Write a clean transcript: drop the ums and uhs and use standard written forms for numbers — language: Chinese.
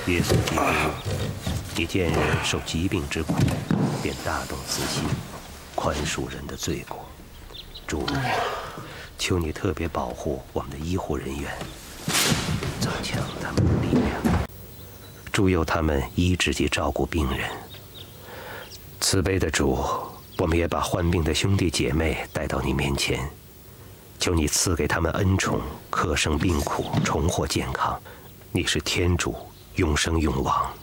耶稣基督，你见人受疾病之苦，便大动慈心，宽恕人的罪过。主，求你特别保护我们的医护人员，增强他们的力量，助佑他们医治及照顾病人。慈悲的主，我们也把患病的兄弟姐妹带到你面前，求你赐给他们恩宠，克胜病苦，重获健康。你是天主，永生永王。